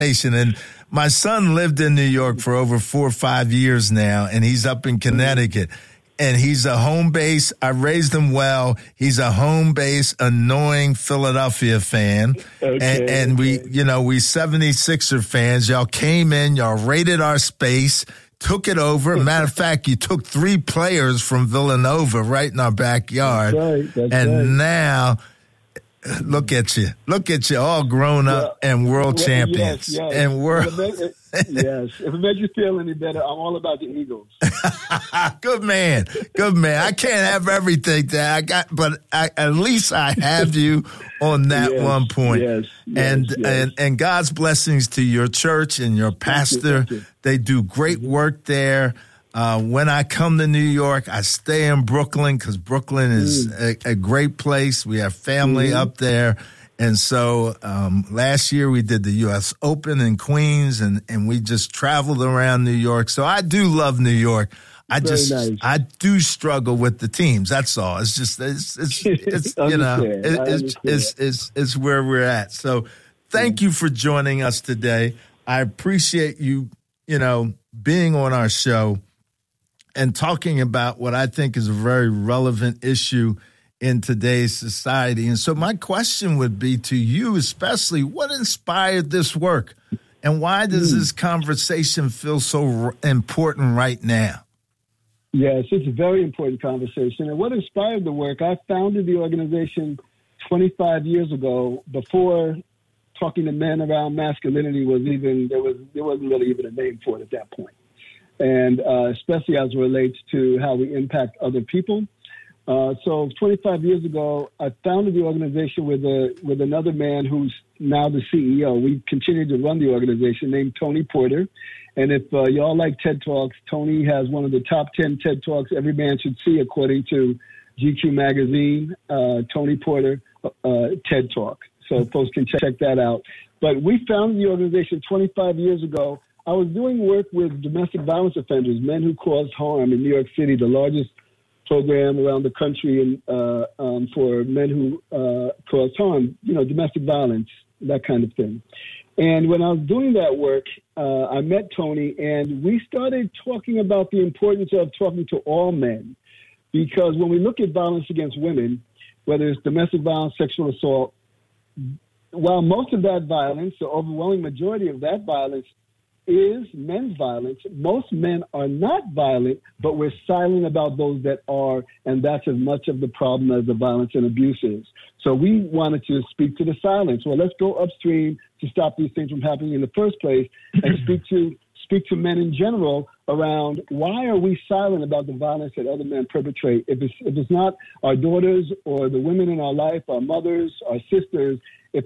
And my son lived in New York for over 4 or 5 years now, and he's up in Connecticut. And he's a home base. I raised him well. He's a home base, annoying Philadelphia fan. And we 76er fans. Y'all came in, y'all raided our space, took it over. Matter of fact, you took 3 players from Villanova right in our backyard. That's right. Now, look at you, all grown up and world champions. Yes. And world. Yes. If it makes you feel any better, I'm all about the Eagles. Good man. I can't have everything that I got, but at least I have you on that one point. And God's blessings to your church and your pastor. Thank you. They do great work there. When I come to New York, I stay in Brooklyn because Brooklyn is a great place. We have family up there. And so last year we did the U.S. Open in Queens, and we just traveled around New York. So I do love New York. I do struggle with the teams. That's all. It's just it's where we're at. So thank you for joining us today. I appreciate you being on our show and talking about what I think is a very relevant issue in today's society. And so my question would be to you especially, what inspired this work? And why does this conversation feel so important right now? Yes, it's a very important conversation. And what inspired the work, I founded the organization 25 years ago, before talking to men around masculinity was even, there wasn't really even a name for it at that point. And especially as it relates to how we impact other people. So 25 years ago, I founded the organization with another man who's now the CEO. We continue to run the organization, named Tony Porter. And if y'all like TED Talks, Tony has one of the top 10 TED Talks every man should see, according to GQ magazine. Tony Porter TED Talk. So folks can check that out. But we founded the organization 25 years ago. I was doing work with domestic violence offenders, men who caused harm in New York City, the largest program around the country for men who cause harm, domestic violence, that kind of thing. And when I was doing that work, I met Tony, and we started talking about the importance of talking to all men. Because when we look at violence against women, whether it's domestic violence, sexual assault, while most of that violence, the overwhelming majority of that violence, is men's violence, most men are not violent, but we're silent about those that are, and that's as much of the problem as the violence and abuse is. So we wanted to speak to the silence. Well, let's go upstream to stop these things from happening in the first place, and speak to men in general around why are we silent about the violence that other men perpetrate? If it's not our daughters or the women in our life, our mothers, our sisters, if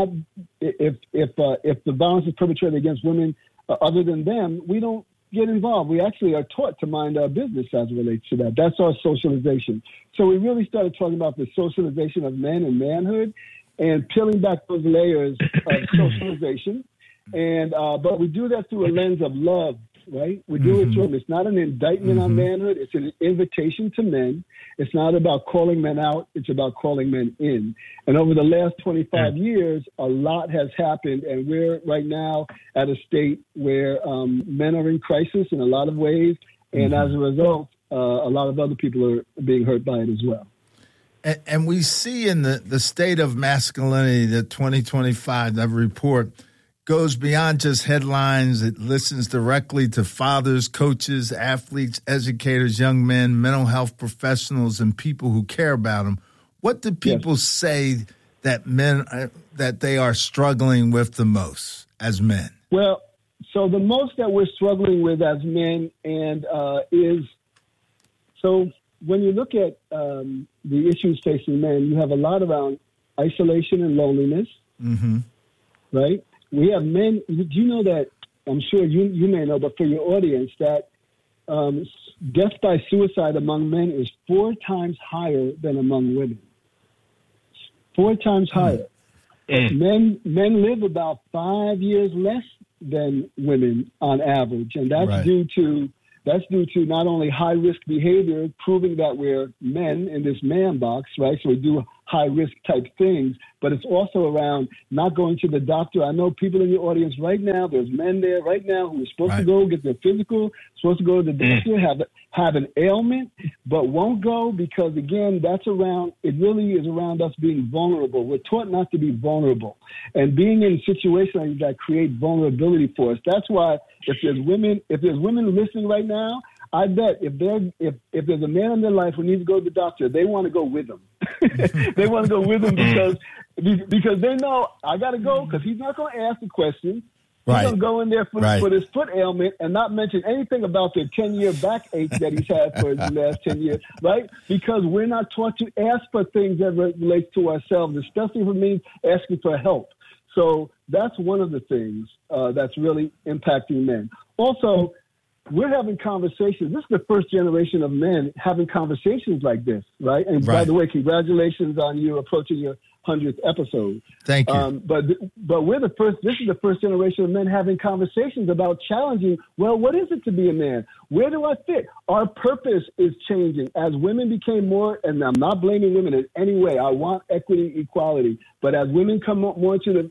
the violence is perpetrated against women, other than them, we don't get involved. We actually are taught to mind our business as it relates to that. That's our socialization. So we really started talking about the socialization of men and manhood and peeling back those layers of socialization. And but we do that through a lens of love, right? We do it through them. It's not an indictment on manhood. It's an invitation to men. It's not about calling men out. It's about calling men in. And over the last 25 years, a lot has happened. And we're right now at a state where men are in crisis in a lot of ways. And as a result, a lot of other people are being hurt by it as well. And we see in the state of masculinity that 2025, that report, goes beyond just headlines. It listens directly to fathers, coaches, athletes, educators, young men, mental health professionals, and people who care about them. What do people say that men that they are struggling with the most as men? Well, so the most that we're struggling with as men is so when you look at the issues facing men, you have a lot around isolation and loneliness, right? We have men. Do you know that? I'm sure you may know, but for your audience, that death by suicide among men is 4 times higher than among women. 4 times higher. Men live about 5 years less than women on average, and that's due to not only high risk behavior, proving that we're men in this man box, right? So we do high-risk type things, but it's also around not going to the doctor. I know people in your audience right now, there's men there right now who are supposed to go get their physical, supposed to go to the doctor, have an ailment, but won't go because, again, it really is around us being vulnerable. We're taught not to be vulnerable. And being in situations like that create vulnerability for us. That's why if there's women listening right now, I bet if there's a man in their life who needs to go to the doctor, they want to go with him. They want to go with him because they know I got to go because he's not going to ask the question. He's going to go in there for this foot ailment and not mention anything about the 10-year backache that he's had for the last 10 years, right? Because we're not taught to ask for things that relate to ourselves, especially if it means asking for help. So that's one of the things that's really impacting men. Also, we're having conversations. This is the first generation of men having conversations like this, right? And by the way, congratulations on you approaching your 100th episode. Thank you. But we're the first. This is the first generation of men having conversations about challenging. Well, what is it to be a man? Where do I fit? Our purpose is changing as women became more. And I'm not blaming women in any way. I want equity, equality. But as women come more into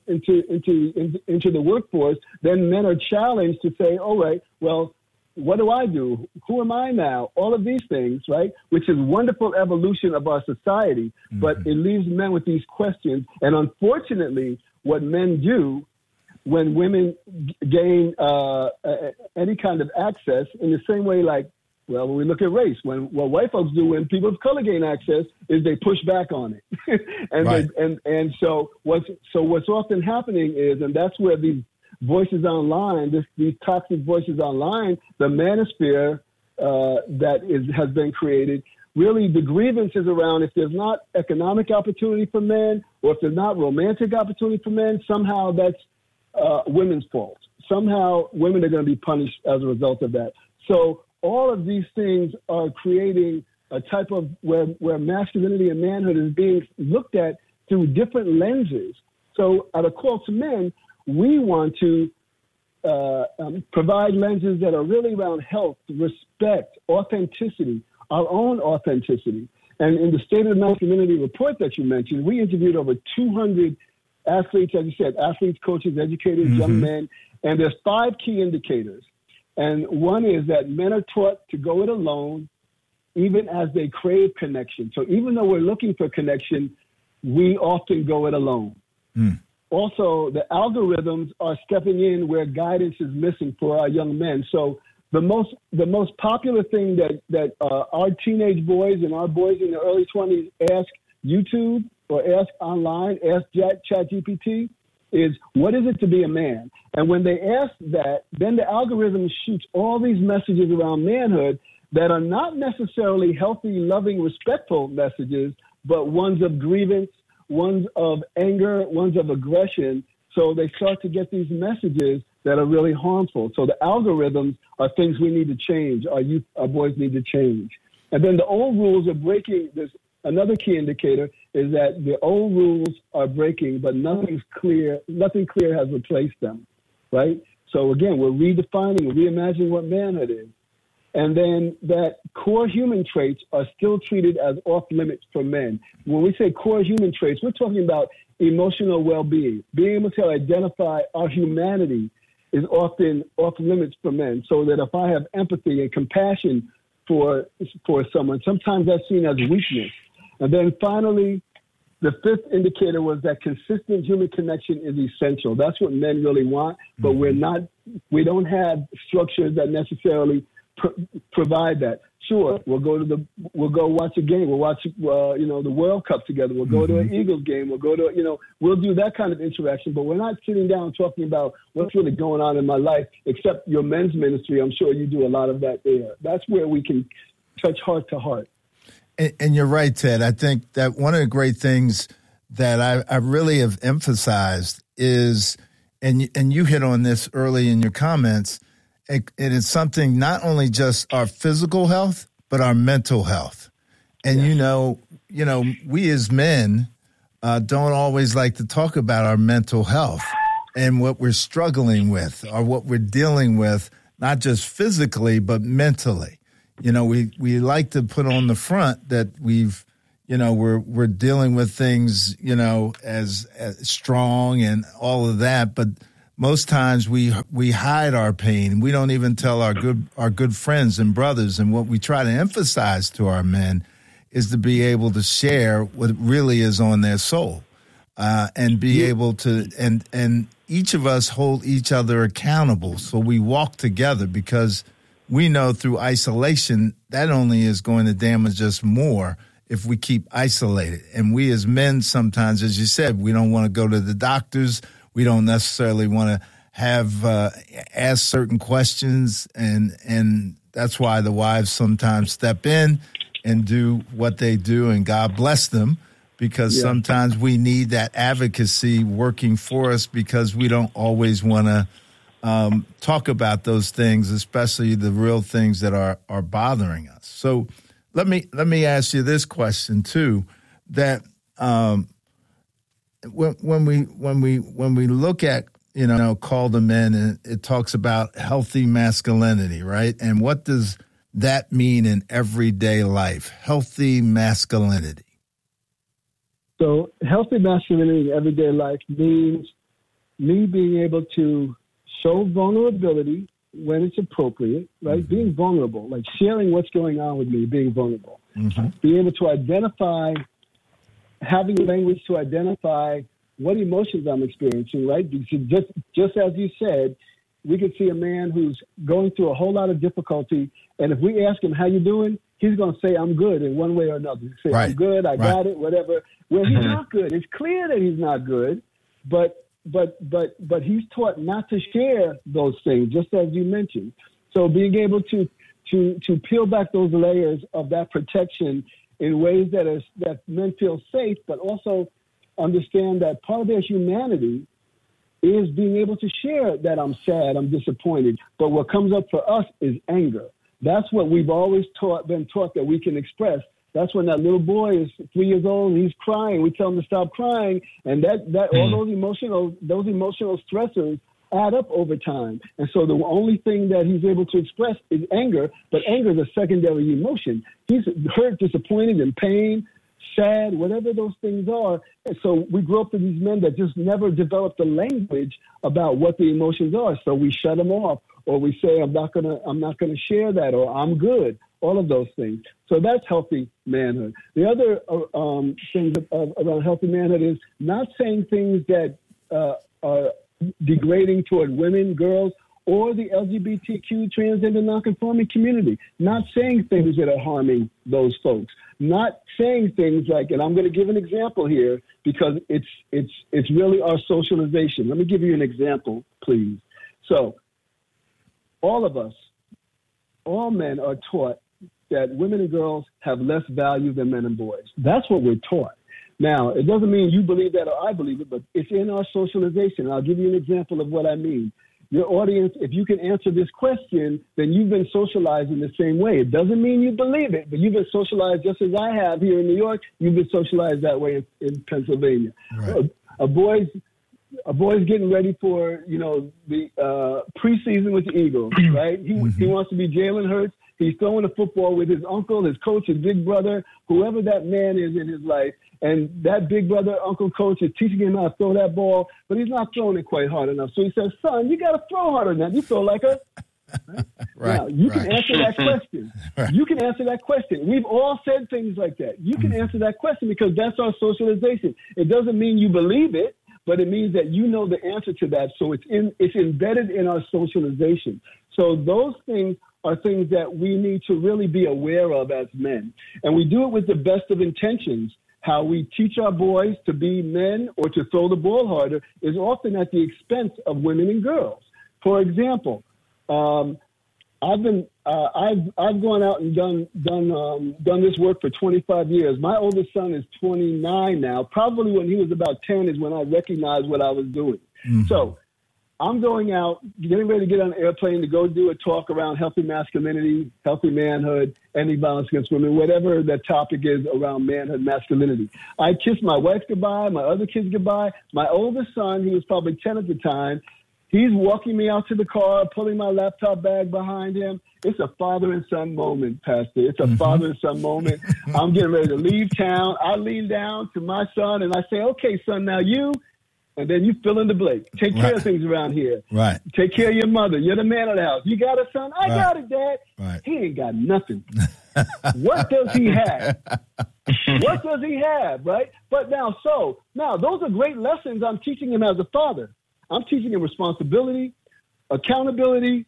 the workforce, then men are challenged to say, all right, well, what do I do? Who am I now? All of these things, right? Which is wonderful evolution of our society, but it leaves men with these questions. And unfortunately, what men do when women gain any kind of access in the same way, like, well, when we look at race, what white folks do when people of color gain access is they push back on it. And so what's often happening is, and that's where these voices online, these toxic voices online, the manosphere has been created. Really, the grievance is around if there's not economic opportunity for men or if there's not romantic opportunity for men, somehow that's women's fault. Somehow women are going to be punished as a result of that. So all of these things are creating a type of where masculinity and manhood is being looked at through different lenses. So at a call to men, we want to provide lenses that are really around health, respect, authenticity, our own authenticity. And in the State of Masculinity report that you mentioned, we interviewed over 200 athletes, as you said, athletes, coaches, educators, young men, and there's 5 key indicators. And one is that men are taught to go it alone, even as they crave connection. So even though we're looking for connection, we often go it alone. Also, the algorithms are stepping in where guidance is missing for our young men. So the most popular thing that our teenage boys and our boys in the early 20s ask YouTube or ask online, ask ChatGPT, is what is it to be a man? And when they ask that, then the algorithm shoots all these messages around manhood that are not necessarily healthy, loving, respectful messages, but ones of grievance, ones of anger, ones of aggression. So they start to get these messages that are really harmful. So the algorithms are things we need to change. Our boys need to change. And then the old rules are breaking. There's another key indicator is that the old rules are breaking, but nothing clear has replaced them, right? So again, we're redefining, reimagining what manhood is. And then that core human traits are still treated as off limits for men. When we say core human traits, we're talking about emotional well-being. Being able to identify our humanity is often off limits for men. So that if I have empathy and compassion for someone, sometimes that's seen as weakness. And then finally, the 5th indicator was that consistent human connection is essential. That's what men really want, but we don't have structures that necessarily provide that. Sure, we'll go watch a game. We'll watch, the World Cup together. We'll go to an Eagles game. We'll go to, we'll do that kind of interaction. But we're not sitting down and talking about what's really going on in my life, except your men's ministry. I'm sure you do a lot of that there. That's where we can touch heart to heart. And you're right, Ted. I think that one of the great things that I really have emphasized is, and you hit on this early in your comments, it is something not only just our physical health, but our mental health. And, we as men don't always like to talk about our mental health and what we're struggling with or what we're dealing with, not just physically, but mentally. We like to put on the front that we've, we're dealing with things, as strong and all of that, but most times we hide our pain. We don't even tell our good friends and brothers. And what we try to emphasize to our men is to be able to share what really is on their soul, and be able to, and each of us hold each other accountable. So we walk together, because we know through isolation that only is going to damage us more if we keep isolated. And we as men sometimes, as you said, we don't want to go to the doctors. We don't necessarily want to have ask certain questions, and that's why the wives sometimes step in and do what they do, and God bless them, because sometimes we need that advocacy working for us, because we don't always want to talk about those things, especially the real things that are bothering us. So let me ask you this question too, that when we look at, Call the Men, and it talks about healthy masculinity, right? And what does that mean in everyday life? Healthy masculinity. So healthy masculinity in everyday life means me being able to show vulnerability when it's appropriate, right? Mm-hmm. Being vulnerable, like sharing what's going on with me, being vulnerable. Mm-hmm. Being able to identify, having language to identify what emotions I'm experiencing, right? Because just as you said, we could see a man who's going through a whole lot of difficulty, and if we ask him, how you doing? He's going to say, I'm good, in one way or another. He'll say, right. I'm good, I got it, whatever. Well, he's not good. It's clear that he's not good, but he's taught not to share those things, just as you mentioned. So being able to peel back those layers of that protection in ways that men feel safe, but also understand that part of their humanity is being able to share that I'm sad, I'm disappointed. But what comes up for us is anger. That's what we've always been taught that we can express. That's when that little boy is 3 years old and he's crying. We tell him to stop crying, and all those emotional stressors add up over time. And so the only thing that he's able to express is anger, but anger is a secondary emotion. He's hurt, disappointed, in pain, sad, whatever those things are. And so we grew up with these men that just never developed the language about what the emotions are. So we shut them off, or we say, I'm not gonna share that, or I'm good. All of those things. So that's healthy manhood. The other things around healthy manhood is not saying things that are degrading toward women, girls, or the LGBTQ, transgender, nonconforming community. Not saying things that are harming those folks. Not saying things like, and I'm going to give an example here because it's really our socialization. Let me give you an example, please. So all of us, all men are taught that women and girls have less value than men and boys. That's what we're taught. Now, it doesn't mean you believe that or I believe it, but it's in our socialization. I'll give you an example of what I mean. Your audience, if you can answer this question, then you've been socialized in the same way. It doesn't mean you believe it, but you've been socialized just as I have here in New York. You've been socialized that way in Pennsylvania. Right. A boy's getting ready for, the preseason with the Eagles, right? He wants to be Jalen Hurts. He's throwing a football with his uncle, his coach, his big brother, whoever that man is in his life. And that big brother, uncle, coach is teaching him how to throw that ball, but he's not throwing it quite hard enough. So he says, son, you got to throw harder than that. You throw like a... Right? Now, you can answer that question. Right. You can answer that question. We've all said things like that. You can answer that question because that's our socialization. It doesn't mean you believe it, but it means that you know the answer to that. So it's embedded in our socialization. So those things are things that we need to really be aware of as men. And we do it with the best of intentions. How we teach our boys to be men or to throw the ball harder is often at the expense of women and girls. For example, I've gone out and done this work for 25 years. My oldest son is 29 now. Probably when he was about 10 is when I recognized what I was doing. Mm-hmm. So I'm going out, getting ready to get on an airplane to go do a talk around healthy masculinity, healthy manhood, ending violence against women, whatever that topic is around manhood, masculinity. I kissed my wife goodbye, my other kids goodbye. My oldest son, he was probably 10 at the time, He's walking me out to the car, pulling my laptop bag behind him. It's a father and son moment, Pastor. It's a father and son moment. I'm getting ready to leave town. I lean down to my son and I say, okay, son, now you, and then you fill in the blank. Take care of things around here. Right. Take care of your mother. You're the man of the house. You got it, son? I got it, Dad. Right. He ain't got nothing. What does he have? What does he have, right? But now those are great lessons I'm teaching him as a father. I'm teaching him responsibility, accountability,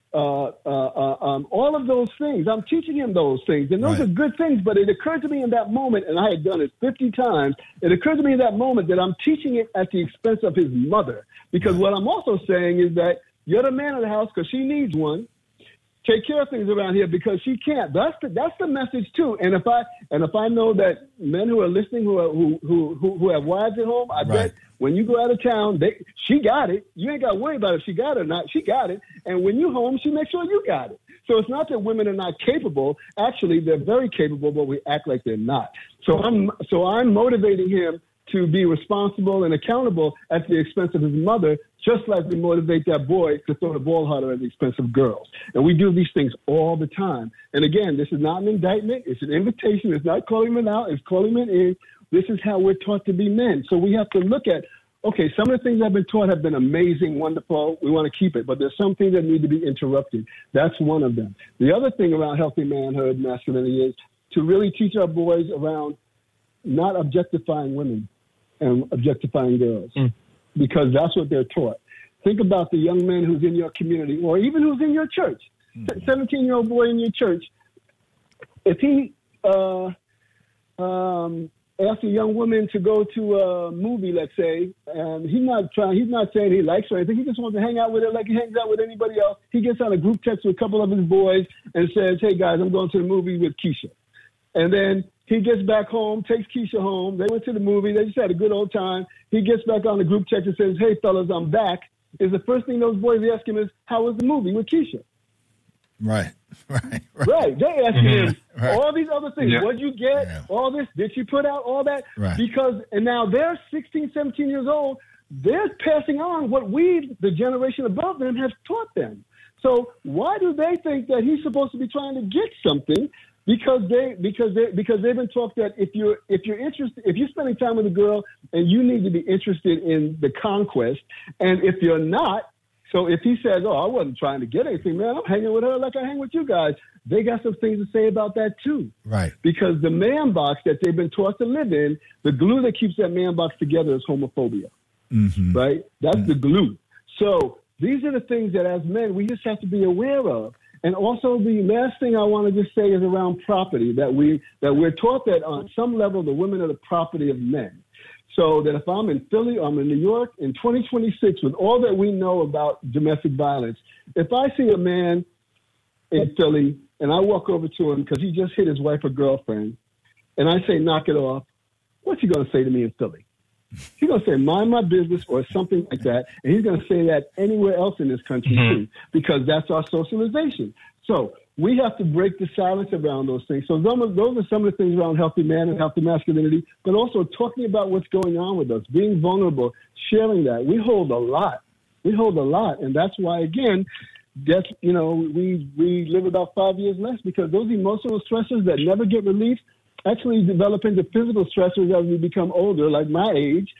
all of those things. I'm teaching him those things, and those are good things. But it occurred to me in that moment, and I had done it 50 times, it occurred to me in that moment that I'm teaching it at the expense of his mother. Because what I'm also saying is that you're the man of the house because she needs one. Take care of things around here because she can't. That's the message too. And if I know that men who are listening who have wives at home, I bet when you go out of town, she got it. You ain't got to worry about if she got it or not. She got it. And when you home, she makes sure you got it. So it's not that women are not capable. Actually, they're very capable, but we act like they're not. So I'm motivating him to be responsible and accountable at the expense of his mother, just like we motivate that boy to throw the ball harder at the expense of girls. And we do these things all the time. And again, this is not an indictment. It's an invitation. It's not calling men out. It's calling men in. This is how we're taught to be men. So we have to look at, okay, some of the things I've been taught have been amazing, wonderful. We want to keep it. But there's some things that need to be interrupted. That's one of them. The other thing around healthy manhood, masculinity, is to really teach our boys around not objectifying women and objectifying girls, because that's what they're taught. Think about the young man who's in your community or even who's in your church, 17-year-old boy in your church. If he asks a young woman to go to a movie, let's say, and he's not saying he likes her or anything. He just wants to hang out with her like he hangs out with anybody else. He gets on a group text with a couple of his boys and says, hey, guys, I'm going to the movie with Keisha. And then he gets back home, takes Keisha home. They went to the movie. They just had a good old time. He gets back on the group text and says, hey, fellas, I'm back. Is the first thing those boys ask him is, how was the movie with Keisha? Right. They ask him all these other things. Yeah. What'd you get? Yeah. All this. Did she put out all that? Right. And now they're 16, 17 years old. They're passing on what we, the generation above them, have taught them. So why do they think that he's supposed to be trying to get something? Because they've been taught that if you're interested, if you're spending time with a girl and you need to be interested in the conquest, and if you're not, so if he says, "Oh, I wasn't trying to get anything, man, I'm hanging with her like I hang with you guys," they got some things to say about that too. Right. Because the man box that they've been taught to live in, the glue that keeps that man box together is homophobia. Mm-hmm. Right. That's the glue. So these are the things that as men we just have to be aware of. And also the last thing I want to just say is around property, that we're taught that on some level the women are the property of men. So that if I'm in Philly or I'm in New York in 2026, with all that we know about domestic violence, if I see a man in Philly and I walk over to him because he just hit his wife or girlfriend, and I say, knock it off, what's he going to say to me in Philly? He's going to say, mind my business or something like that. And he's going to say that anywhere else in this country, too, because that's our socialization. So we have to break the silence around those things. So those are some of the things around healthy man and healthy masculinity, but also talking about what's going on with us, being vulnerable, sharing that. We hold a lot. And that's why, again, we live about 5 years less, because those emotional stressors that never get relief actually develop into physical stressors as we become older, like my age,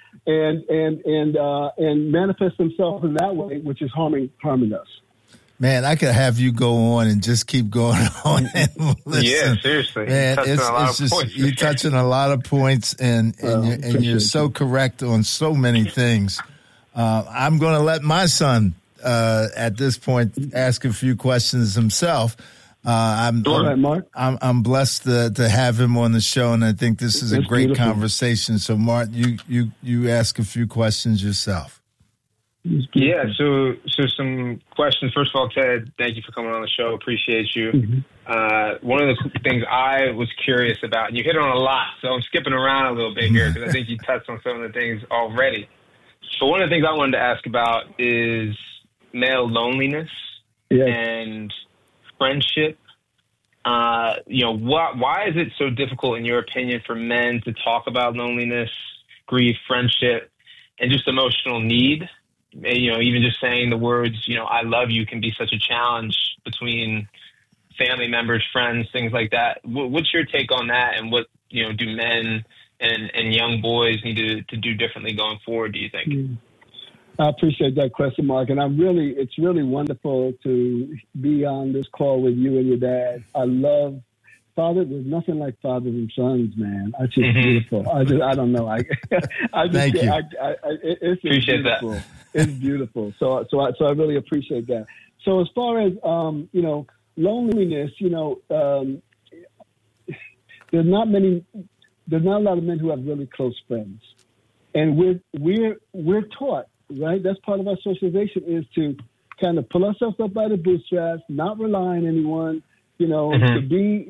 and manifest themselves in that way, which is harming us. Man, I could have you go on and just keep going on and listen. Yeah, seriously. Man, you're touching a lot of points, and you're so correct on so many things. I'm going to let my son at this point ask a few questions himself. I'm blessed to have him on the show, and I think this is a great conversation. So, Martin, you ask a few questions yourself. Yeah, so some questions. First of all, Ted, thank you for coming on the show. Appreciate you. Mm-hmm. One of the things I was curious about, and you hit on a lot, so I'm skipping around a little bit here because I think you touched on some of the things already. So one of the things I wanted to ask about is male loneliness and friendship. Why is it so difficult, in your opinion, for men to talk about loneliness, grief, friendship, and just emotional need? even just saying the words, I love you can be such a challenge between family members, friends, things like that. What's your take on that? And what, do men and young boys need to do differently going forward, do you think? I appreciate that question, Mark. And it's really wonderful to be on this call with you and your dad. I love there's nothing like fathers and sons, man. It's just beautiful. I don't know. Thank you. It's appreciate beautiful. That. It's beautiful. So I really appreciate that. So as far as, loneliness, there's not a lot of men who have really close friends. And we're taught, right? That's part of our socialization, is to kind of pull ourselves up by the bootstraps, not rely on anyone, to be,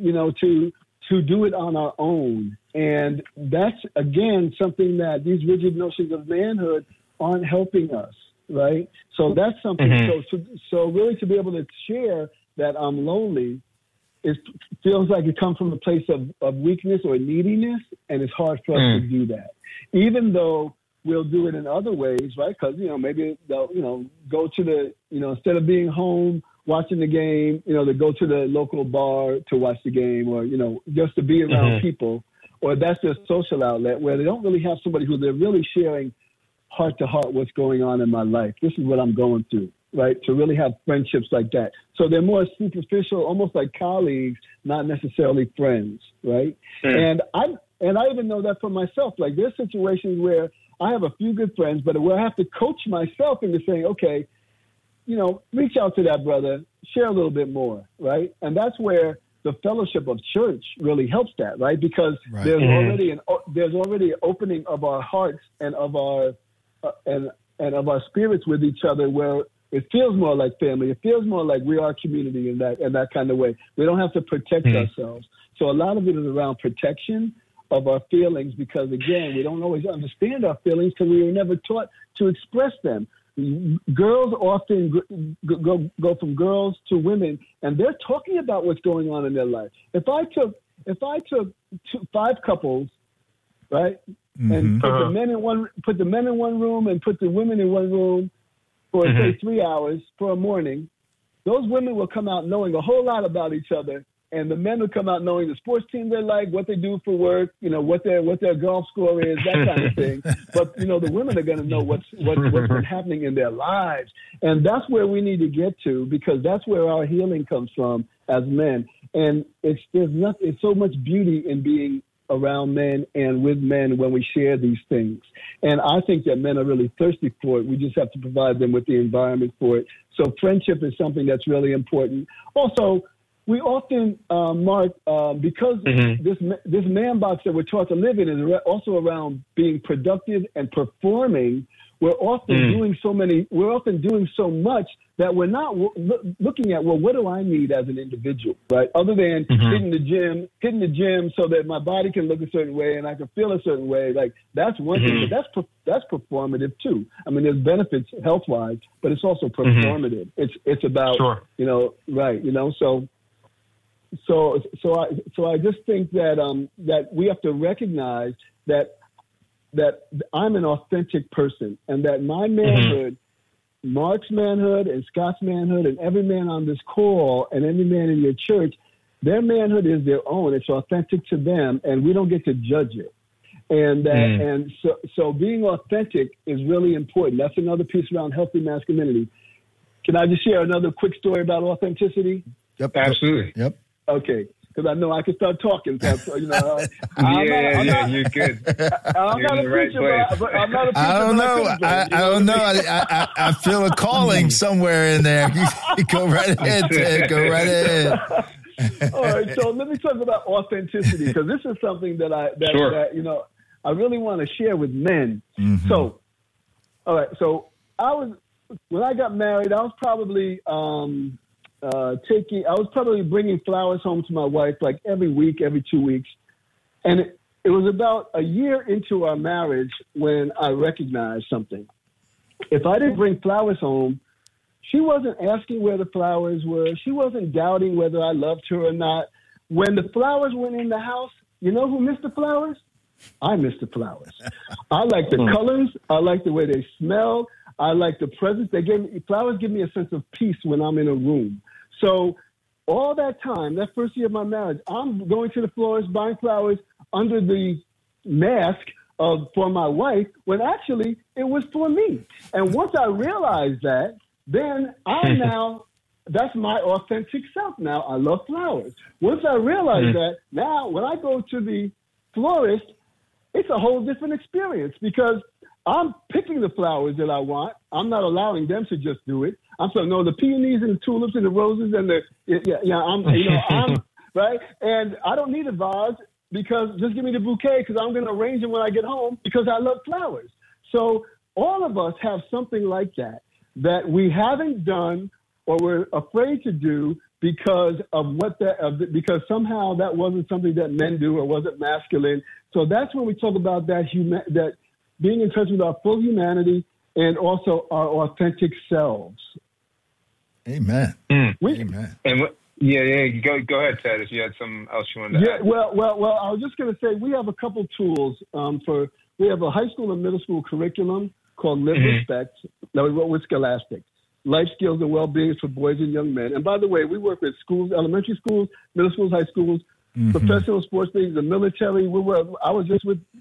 to do it on our own. And that's, again, something that these rigid notions of manhood aren't helping us, right? So that's something, so really to be able to share that I'm lonely, it feels like it comes from a place of weakness or neediness, and it's hard for us to do that. Even though we'll do it in other ways, right? Because, maybe they'll, go to the, instead of being home watching the game, they go to the local bar to watch the game, or, just to be around people, or that's their social outlet where they don't really have somebody who they're really sharing heart to heart what's going on in my life. This is what I'm going through, right? To really have friendships like that. So they're more superficial, almost like colleagues, not necessarily friends, right? And I even know that for myself. Like, there's situations where I have a few good friends, but where I have to coach myself into saying, okay, reach out to that brother, share a little bit more, right? And that's where the fellowship of church really helps that, right? Because there's already an opening of our hearts and of our and of our spirits with each other, where it feels more like family. It feels more like we are a community in that kind of way. We don't have to protect ourselves. So a lot of it is around protection of our feelings, because, again, we don't always understand our feelings because we were never taught to express them. Girls often go from girls to women, and they're talking about what's going on in their life. If I took 5 couples, right, and put the men in one room and put the women in one room for say 3 hours for a morning, those women will come out knowing a whole lot about each other, and the men will come out knowing the sports team they like, what they do for work, what their golf score is, that kind of thing. But the women are going to know what's been happening in their lives, and that's where we need to get to, because that's where our healing comes from as men. And it's so much beauty in being around men and with men when we share these things. And I think that men are really thirsty for it. We just have to provide them with the environment for it. So friendship is something that's really important. Also, we often, Mark, because this man box that we're taught to live in is also around being productive and performing. We're often doing so much that we're not looking at, well, what do I need as an individual, right? Other than hitting the gym so that my body can look a certain way and I can feel a certain way. Like, that's one thing, but that's performative too. I mean, there's benefits health-wise, but it's also performative. It's about, right, So I just think that we have to recognize that I'm an authentic person, and that my manhood, Mark's manhood and Scott's manhood, and every man on this call and every man in your church, their manhood is their own. It's authentic to them, and we don't get to judge it. And so being authentic is really important. That's another piece around healthy masculinity. Can I just share another quick story about authenticity? Yep, absolutely. Yep. Okay, because I know I can start talking. So, you're good. I'm not a preacher, but I'm not a preacher. I don't know. I feel a calling somewhere in there. Go right ahead, Ted. Go right ahead. All right, so let me talk about authenticity, because this is something that I really want to share with men. So, all right, so when I got married, I was probably I was probably bringing flowers home to my wife like every week, every 2 weeks. And it was about a year into our marriage when I recognized something. If I didn't bring flowers home, she wasn't asking where the flowers were. She wasn't doubting whether I loved her or not. When the flowers went in the house, you know who missed the flowers? I missed the flowers. I like the colors. I like the way they smell. I like the presence. Flowers give me a sense of peace when I'm in a room. So all that time, that first year of my marriage, I'm going to the florist, buying flowers under the mask for my wife, when actually it was for me. And once I realized that, then that's my authentic self now. I love flowers. Once I realized that, now when I go to the florist, it's a whole different experience because I'm picking the flowers that I want. I'm not allowing them to just do it. I'm saying, no, the peonies and the tulips and the roses and I'm right. And I don't need a vase because just give me the bouquet because I'm going to arrange it when I get home because I love flowers. So all of us have something like that we haven't done or we're afraid to do because because somehow that wasn't something that men do or wasn't masculine. So that's when we talk about that being in touch with our full humanity and also our authentic selves. Amen. Amen. And go ahead, Ted, if you had something else you wanted to add. Well, I was just going to say we have a couple tools we have a high school and middle school curriculum called Live Respect that we wrote with Scholastic. Life skills and well-being for boys and young men. And by the way, we work with schools, elementary schools, middle schools, high schools, professional sports leagues, the military. I was just with.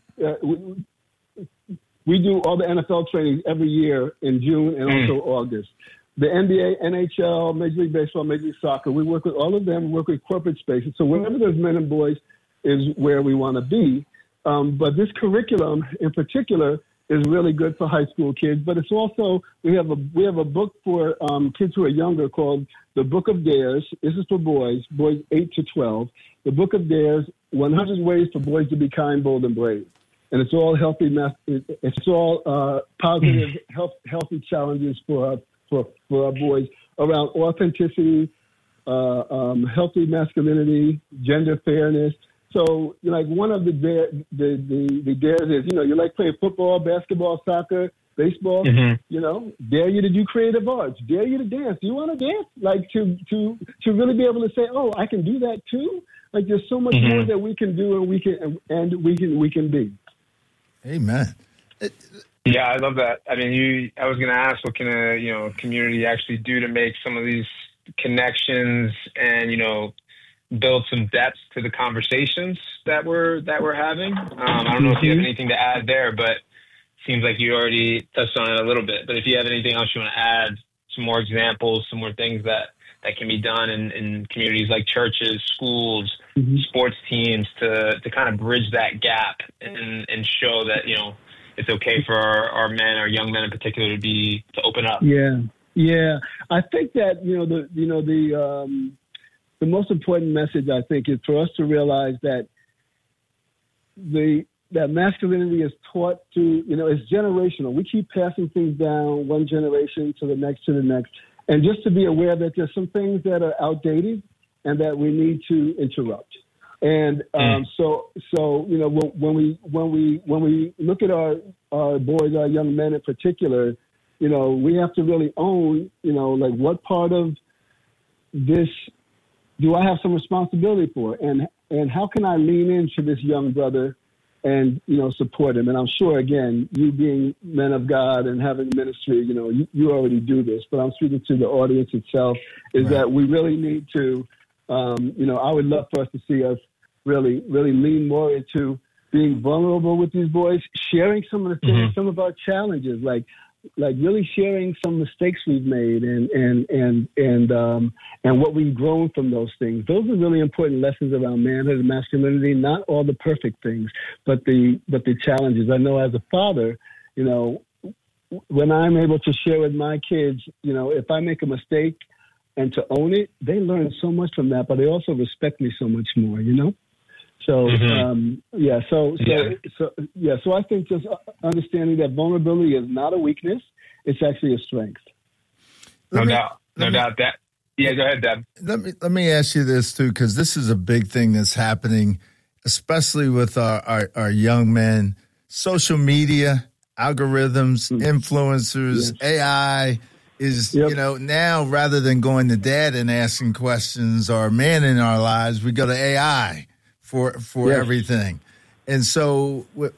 We do all the NFL trainings every year in June and also August. The NBA, NHL, Major League Baseball, Major League Soccer. We work with all of them. We work with corporate spaces. So wherever there's men and boys is where we want to be. But this curriculum in particular is really good for high school kids. But it's also we have a book for kids who are younger called The Book of Dares. This is for boys 8 to 12. The Book of Dares: 100 Ways for Boys to Be Kind, Bold, and Brave. And it's all healthy. It's all positive, healthy challenges for our boys around authenticity, healthy masculinity, gender fairness. So, like one of the dares is, you like playing football, basketball, soccer, baseball. Dare you to do creative arts. Dare you to dance. Do you want to dance? Like to really be able to say, oh, I can do that too. Like there's so much more that we can do and we can be. Amen. Yeah, I love that. I mean, I was going to ask, what can a community actually do to make some of these connections and build some depth to the conversations that we're having. I don't know if you have anything to add there, but it seems like you already touched on it a little bit. But if you have anything else you want to add, some more examples, some more things that can be done in communities like churches, schools, sports teams to kind of bridge that gap and show that it's okay for our men, our young men in particular, to open up. Yeah. I think that the most important message, I think, is for us to realize that that masculinity is taught to, it's generational. We keep passing things down one generation to the next, and just to be aware that there's some things that are outdated and that we need to interrupt. And so when we look at our boys, our young men in particular, we have to really own, like what part of this do I have some responsibility for, and how can I lean into this young brother and support him? And I'm sure, again, you being men of God and having ministry, you already do this. But I'm speaking to the audience itself. Is that we really need to, I would love for us to see us really, really lean more into being vulnerable with these boys, sharing some of the things, some of our challenges, like really sharing some mistakes we've made and what we've grown from those things. Those are really important lessons around manhood and masculinity, not all the perfect things, but the challenges. I know as a father, when I'm able to share with my kids, if I make a mistake and to own it, they learn so much from that, but they also respect me so much more, So, So I think just understanding that vulnerability is not a weakness; it's actually a strength. No doubt. That. Yeah, go ahead, Deb. Let me ask you this too, because this is a big thing that's happening, especially with our young men. Social media, algorithms, influencers, AI is now rather than going to dad and asking questions or man in our lives, we go to AI for everything. And so with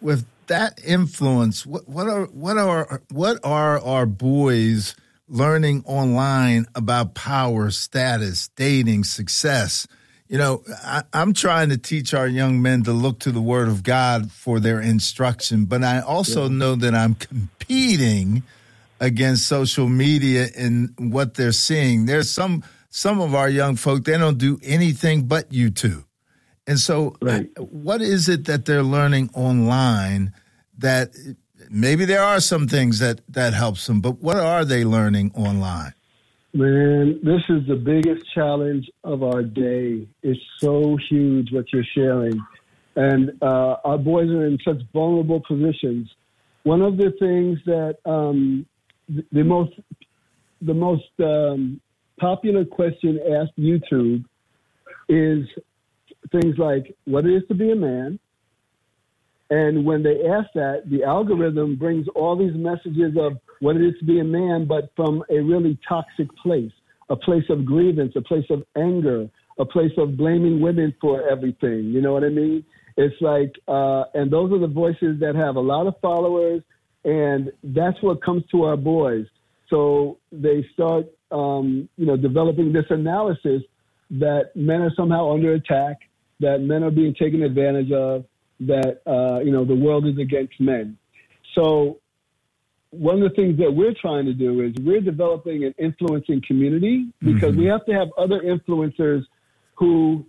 that influence, what are our boys learning online about power, status, dating, success? You know, I'm trying to teach our young men to look to the Word of God for their instruction, but I also know that I'm competing against social media and what they're seeing. There's some of our young folk, they don't do anything but YouTube. And so what is it that they're learning online that maybe there are some things that helps them, but what are they learning online? Man, this is the biggest challenge of our day. It's so huge what you're sharing. And our boys are in such vulnerable positions. One of the things that the most popular question asked YouTube is things like what it is to be a man. And when they ask that, the algorithm brings all these messages of what it is to be a man, but from a really toxic place, a place of grievance, a place of anger, a place of blaming women for everything. You know what I mean? It's like, and those are the voices that have a lot of followers, and that's what comes to our boys. So they start, developing this analysis that men are somehow under attack, that men are being taken advantage of, that, the world is against men. So one of the things that we're trying to do is we're developing an influencing community because we have to have other influencers who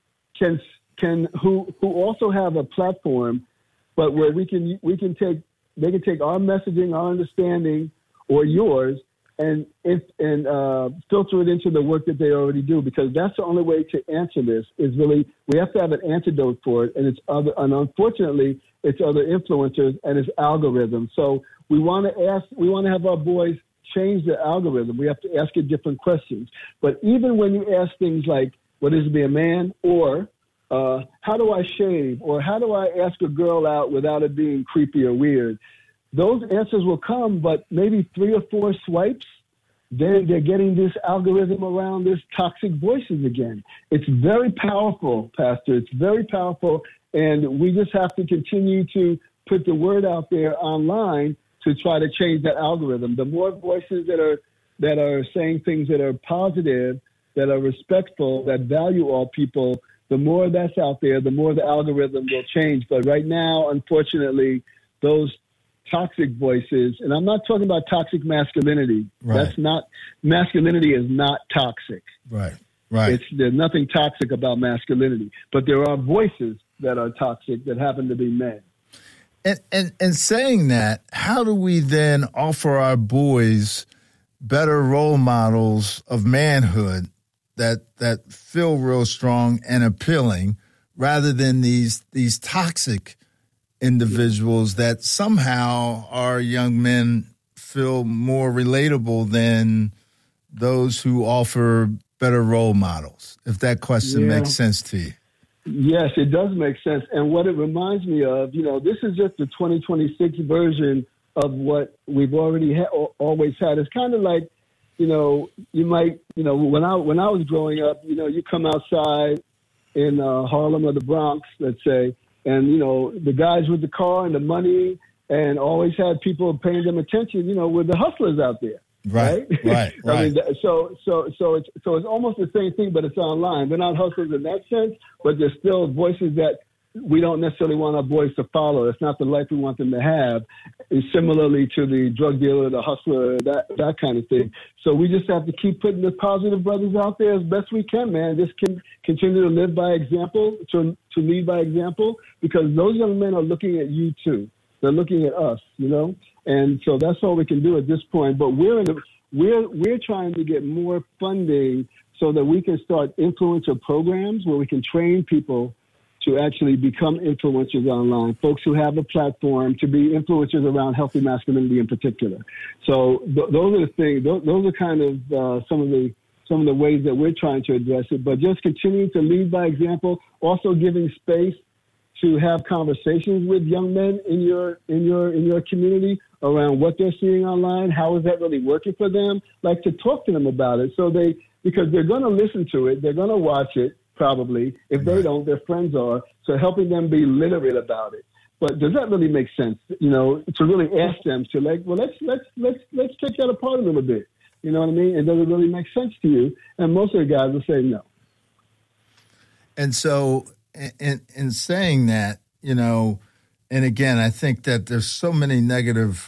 who also have a platform, but where they can take our messaging, our understanding, or yours, and filter it into the work that they already do, because that's the only way to answer this. Is really we have to have an antidote for it, and unfortunately it's other influencers and it's algorithms. So we want to have our boys change the algorithm. We have to ask it different questions. But even when you ask things like what is to be a man, or how do I shave, or how do I ask a girl out without it being creepy or weird, those answers will come, but maybe 3 or 4 swipes, then they're getting this algorithm around this toxic voices again. It's very powerful, Pastor. It's very powerful, and we just have to continue to put the word out there online to try to change that algorithm. The more voices that are saying things that are positive, that are respectful, that value all people, the more that's out there, the more the algorithm will change. But right now, unfortunately, those toxic voices, and I'm not talking about toxic masculinity. Right. That's not, masculinity is not toxic. Right. There's nothing toxic about masculinity, but there are voices that are toxic that happen to be men. And saying that, how do we then offer our boys better role models of manhood that feel real strong and appealing, rather than these toxic individuals that somehow our young men feel more relatable than those who offer better role models? If that question makes sense to you. Yes, it does make sense. And what it reminds me of, this is just the 2026 version of what we've already always had. It's kind of like, you might, when I was growing up, you come outside in Harlem or the Bronx, let's say, and, the guys with the car and the money and always had people paying them attention, were the hustlers out there. Right. I mean, so it's almost the same thing, but it's online. They're not hustlers in that sense, but they're still voices that we don't necessarily want our boys to follow. It's not the life we want them to have. And similarly to the drug dealer, the hustler, that kind of thing. So we just have to keep putting the positive brothers out there as best we can, man. Just continue to live by example, to lead by example, because those young men are looking at you too. They're looking at us, and so that's all we can do at this point. But we're trying to get more funding so that we can start influencer programs where we can train people to actually become influencers online, folks who have a platform to be influencers around healthy masculinity in particular. So those are the things. Those are kind of some of the ways that we're trying to address it. But just continuing to lead by example, also giving space to have conversations with young men in your community around what they're seeing online, how is that really working for them, like to talk to them about it, because they're going to listen to it, they're going to watch it probably. If they don't, their friends are. So helping them be literate about it. But does that really make sense? To really ask them to let's take that apart a little bit. You know what I mean? And does it really make sense to you? And most of the guys will say no. And so, in saying that, and again, I think that there's so many negative,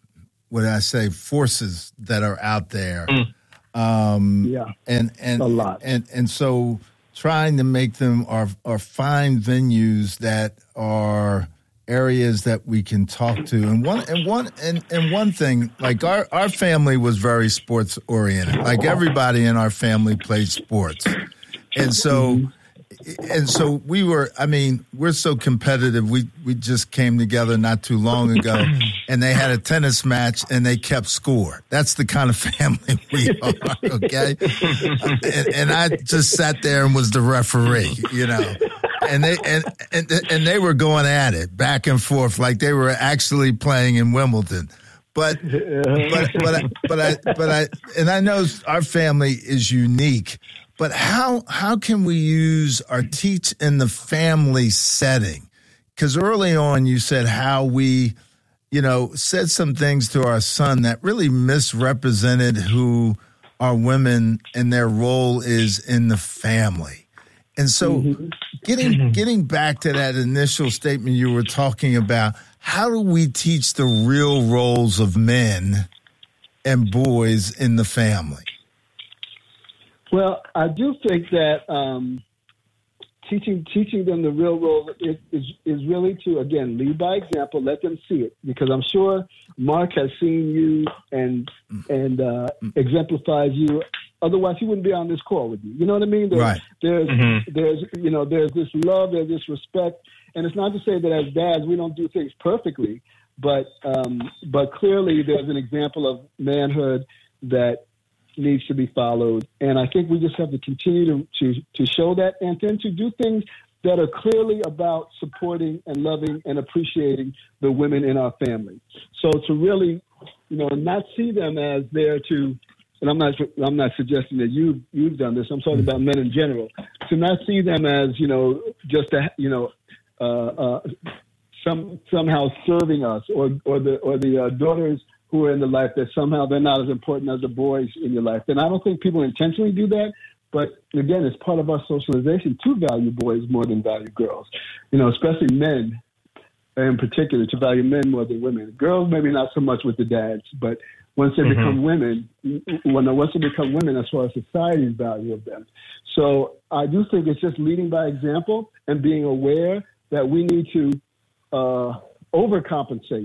forces that are out there. And a lot. And so trying to make them are find venues that are areas that we can talk to. And one thing, like our family was very sports oriented. Like everybody in our family played sports. And so we're so competitive. We just came together not too long ago, and they had a tennis match, and they kept score. That's the kind of family we are, okay? And I just sat there and was the referee, And they were going at it back and forth like they were actually playing in Wimbledon. But I know our family is unique. But how can we use our teach in the family setting? Because early on you said how we, said some things to our son that really misrepresented who our women and their role is in the family. And so getting back to that initial statement you were talking about, how do we teach the real roles of men and boys in the family? Well, I do think that teaching them the real role is really to, again, lead by example, let them see it. Because I'm sure Mark has seen you and exemplifies you. Otherwise, he wouldn't be on this call with you. You know what I mean? There's this love, there's this respect. And it's not to say that as dads we don't do things perfectly, but clearly there's an example of manhood that needs to be followed. And I think we just have to continue to show that, and then to do things that are clearly about supporting and loving and appreciating the women in our family. So to really, not see them as there to, and I'm not suggesting that you've done this. I'm talking about men in general. To not see them as, just somehow serving us, or the daughters who are in the life that somehow they're not as important as the boys in your life. And I don't think people intentionally do that, but again, it's part of our socialization to value boys more than value girls. Especially men in particular, to value men more than women. Girls maybe not so much with the dads, but once they become women, as far as society's value of them. So I do think it's just leading by example and being aware that we need to overcompensate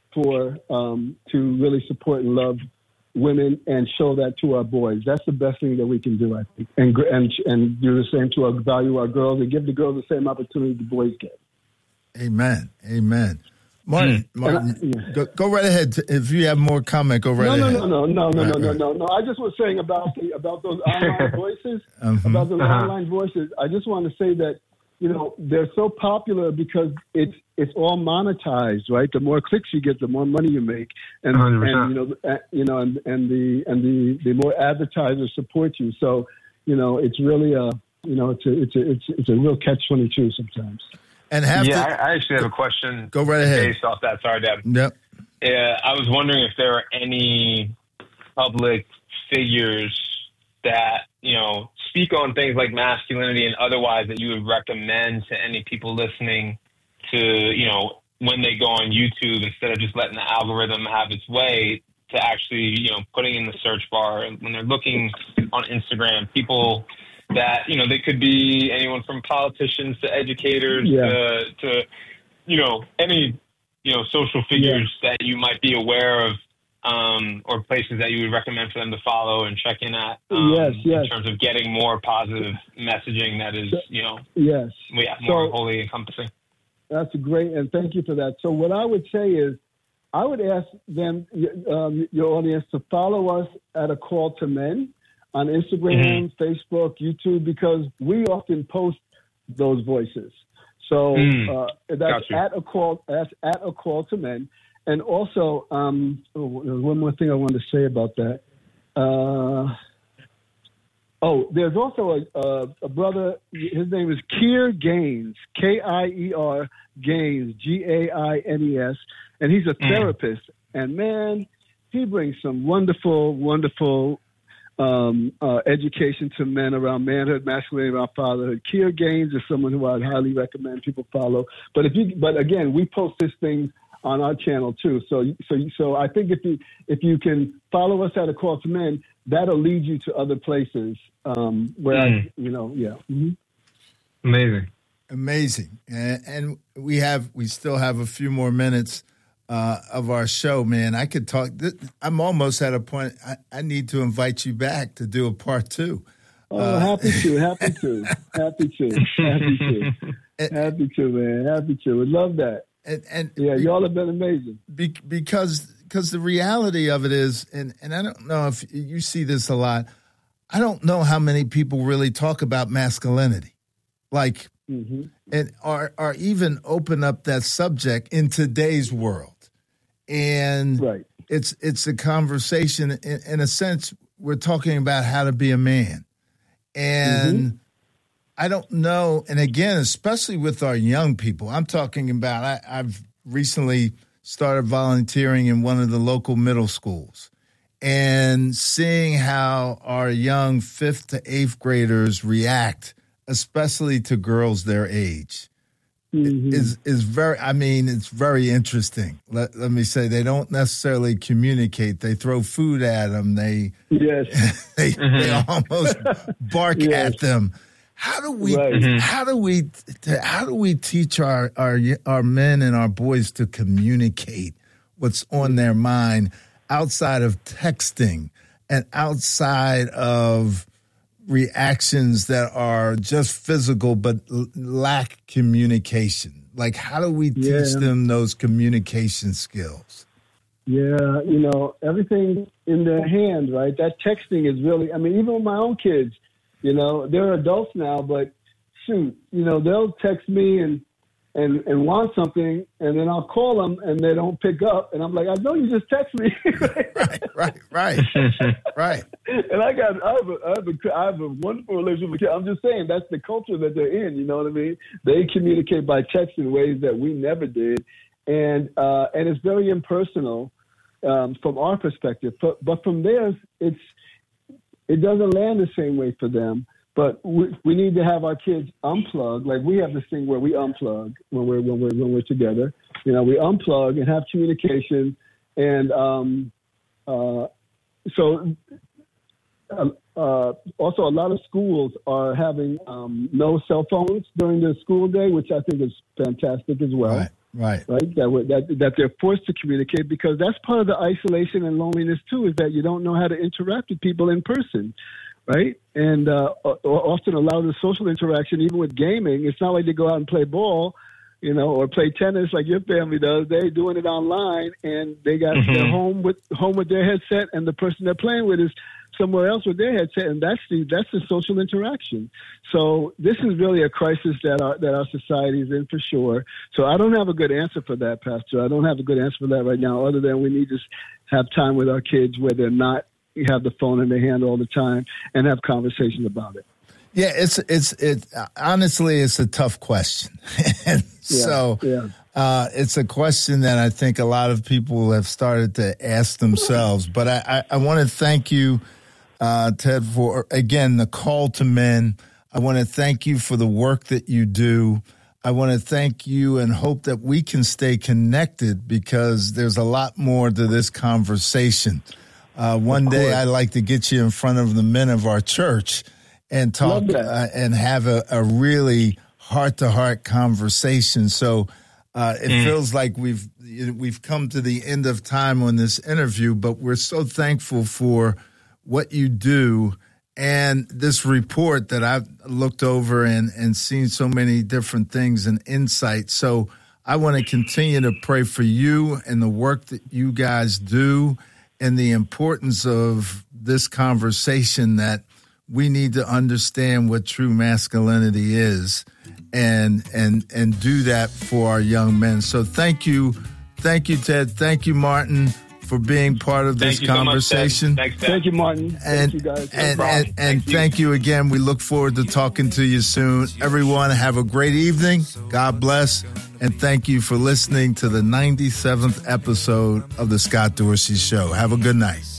to really support and love women and show that to our boys. That's the best thing that we can do, I think, and do the same to value our girls and give the girls the same opportunity the boys get. Amen. Martin, go right ahead. If you have more comment, go right ahead. No. I just was saying about those online voices. About those online voices. I just want to say that they're so popular because it's all monetized, right? The more clicks you get, the more money you make, and 100%. and the more advertisers support you. So it's really it's a real catch-22 sometimes. And I actually have a question. Go right ahead. Based off that, sorry, Deb. Yep. I was wondering if there are any public figures that speak on things like masculinity and otherwise that you would recommend to any people listening to, when they go on YouTube, instead of just letting the algorithm have its way, to actually, putting in the search bar when they're looking on Instagram, people that, they could be anyone from politicians to educators to any, social figures that you might be aware of, or places that you would recommend for them to follow and check in at, in terms of getting more positive messaging that is, more wholly encompassing. That's great, and thank you for that. So what I would say is, I would ask them, your audience, to follow us at A Call to Men on Instagram, Facebook, YouTube, because we often post those voices. So that's at A Call to Men. And also, one more thing I wanted to say about that. Oh, there's also a brother. His name is Kier Gaines, Kier Gaines, Gaines, and he's a therapist. And man, he brings some wonderful, wonderful education to men around manhood, masculinity, around fatherhood. Kier Gaines is someone who I'd highly recommend people follow. But again, we post this thing on our channel too. So I think if you can follow us at A Call to Men, that'll lead you to other places where Amazing. And we still have a few more minutes of our show, man. I could talk. I'm almost at a point. I need to invite you back to do a part 2. Oh, happy to, man. Happy to. Would love that. And y'all have been amazing. Because the reality of it is, and I don't know if you see this a lot, I don't know how many people really talk about masculinity, like, and are even open up that subject in today's world. And it's a conversation. In a sense, we're talking about how to be a man. And I don't know. And again, especially with our young people, I'm talking about, I've recently started volunteering in one of the local middle schools and seeing how our young 5th to 8th graders react, especially to girls their age, is very, it's very interesting. Let me say, they don't necessarily communicate. They throw food at them. They almost bark at them. How do we teach our men and our boys to communicate what's on their mind outside of texting and outside of reactions that are just physical but lack communication? Like, how do we teach them those communication skills? Yeah, everything in their hand, right? That texting is really, even with my own kids, they're adults now, but shoot, they'll text me and want something, and then I'll call them and they don't pick up, and I'm like, I know you just text me. Right. And I have a wonderful relationship with kids. I'm just saying that's the culture that they're in. You know what I mean? They communicate by text in ways that we never did, and it's very impersonal from our perspective. But from theirs, it doesn't land the same way for them. But we need to have our kids unplug. Like, we have this thing where we unplug when we're together. We unplug and have communication. And also a lot of schools are having no cell phones during the school day, which I think is fantastic as well. Right. That they're forced to communicate, because that's part of the isolation and loneliness too, is that you don't know how to interact with people in person. Right. And often a lot of the social interaction, even with gaming, it's not like they go out and play ball, or play tennis like your family does. They're doing it online, and they got their home with their headset, and the person they're playing with is somewhere else with their headset, and that's the social interaction. So this is really a crisis that our society is in, for sure. So I don't have a good answer for that, Pastor. I don't have a good answer for that right now, other than we need to have time with our kids where they're not have the phone in their hand all the time and have conversations about it. Yeah, it's honestly, it's a tough question. It's a question that I think a lot of people have started to ask themselves. But I want to thank you, Ted, for, again, the call to men. I want to thank you for the work that you do. I want to thank you and hope that we can stay connected, because there's a lot more to this conversation. One day I'd like to get you in front of the men of our church and talk and have a really heart-to-heart conversation. So it feels like we've come to the end of time on this interview, but we're so thankful for what you do and this report that I've looked over and seen so many different things and insights. So I want to continue to pray for you and the work that you guys do, and the importance of this conversation, that we need to understand what true masculinity is and do that for our young men. So thank you, Ted. Thank you, Martin, for being part of this conversation. So much, Thank you, Martin. And, thank you, guys. And thank you again. We look forward to talking to you soon. Everyone, have a great evening. God bless. And thank you for listening to the 97th episode of The Scott Dorsey Show. Have a good night.